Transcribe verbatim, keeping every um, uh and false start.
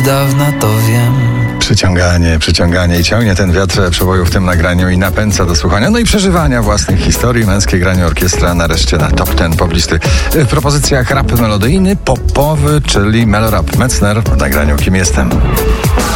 od dawna to wiem. Przyciąganie, przyciąganie i ciągnie ten wiatr przeboju w tym nagraniu i napędza do słuchania, no i przeżywania własnych historii. Męskie granie orkiestra nareszcie na top ten poblisty. W propozycjach rap melodyjny, popowy, czyli melorap. Metzner w nagraniu Kim jestem.